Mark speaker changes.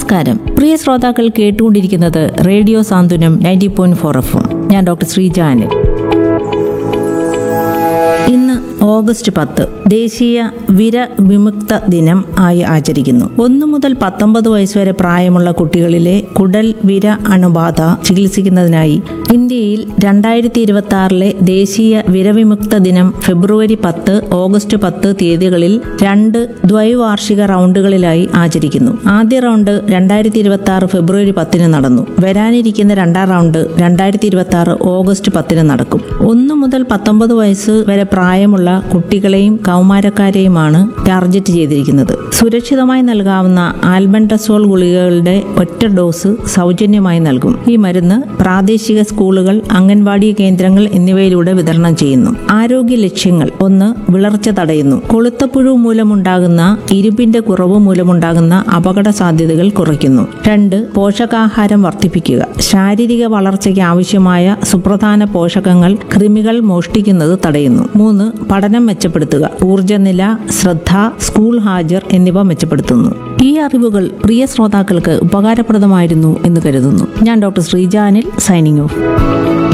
Speaker 1: നമസ്കാരം. പ്രിയ ശ്രോതാക്കൾ കേട്ടുകൊണ്ടിരിക്കുന്നത് റേഡിയോ സാന്ത്വനം 90.4 FM. ഞാൻ ഡോക്ടർ ശ്രീജാനിൽ. ഇന്ന് ഓഗസ്റ്റ് 10 ദേശീയ വിരവിമുക്ത ദിനം ആയി ആചരിക്കുന്നു. 1 മുതൽ 19 വയസ്സ് വരെ പ്രായമുള്ള കുട്ടികളിലെ കുടൽ വിര അണുബാധ ചികിത്സിക്കുന്നതിനായി ഇന്ത്യയിൽ 2026 ദേശീയ വിരവിമുക്ത ദിനം ഫെബ്രുവരി 10, ഓഗസ്റ്റ് 10 തീയതികളിൽ 2 ദ്വൈവാർഷിക റൗണ്ടുകളിലായി ആചരിക്കുന്നു. ആദ്യ റൗണ്ട് 2026 ഫെബ്രുവരി 10 നടന്നു. വരാനിരിക്കുന്ന രണ്ടാം റൗണ്ട് 2026 ഓഗസ്റ്റ് 10 നടക്കും. 1 മുതൽ 19 വയസ്സ് വരെ പ്രായമുള്ള കുട്ടികളെയും കൗമാരക്കാരെയുമാണ് ടാർഗറ്റ് ചെയ്തിരിക്കുന്നത്. സുരക്ഷിതമായി നൽകാവുന്ന ആൽബൻഡസോൾ ഗുളികകളുടെ ഒറ്റ ഡോസ് സൗജന്യമായി നൽകും. ഈ മരുന്ന് പ്രാദേശിക സ്കൂളുകൾ, അംഗൻവാടി കേന്ദ്രങ്ങൾ എന്നിവയിലൂടെ വിതരണം ചെയ്യുന്നു. ആരോഗ്യ ലക്ഷ്യങ്ങൾ: 1. വിളർച്ച തടയുന്നു. കൊളുത്തപ്പുഴു മൂലമുണ്ടാകുന്ന ഇരുമ്പിന്റെ കുറവ് മൂലമുണ്ടാകുന്ന അപകട സാധ്യതകൾ കുറയ്ക്കുന്നു. 2. പോഷകാഹാരം വർദ്ധിപ്പിക്കുക. ശാരീരിക വളർച്ചയ്ക്ക് ആവശ്യമായ സുപ്രധാന പോഷകങ്ങൾ കൃമികൾ മോഷ്ടിക്കുന്നത് തടയുന്നു. 3. പഠനം മെച്ചപ്പെടുത്തുക. ഊർജ്ജനില, ശ്രദ്ധ, സ്കൂൾ ഹാജർ എന്നിവ മെച്ചപ്പെടുത്തുന്നു. ഈ അറിവുകൾ പ്രിയ ശ്രോതാക്കൾക്ക് ഉപകാരപ്രദമായിരുന്നു എന്ന് കരുതുന്നു. ഞാൻ ഡോക്ടർ ശ്രീജാനിൽ, സൈനിങ് ഓഫ്.